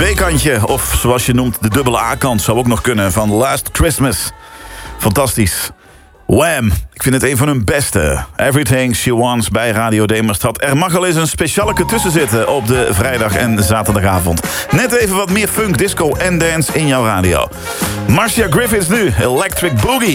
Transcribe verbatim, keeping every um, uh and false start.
B-kantje, of zoals je noemt, de dubbele A-kant zou ook nog kunnen, van Last Christmas. Fantastisch. Wham! Ik vind het een van hun beste. Everything She Wants bij Radio Demerstad. Er mag al eens een specialeke tussen zitten op de vrijdag en zaterdagavond. Net even wat meer funk, disco en dance in jouw radio. Marcia Griffiths nu, Electric Boogie.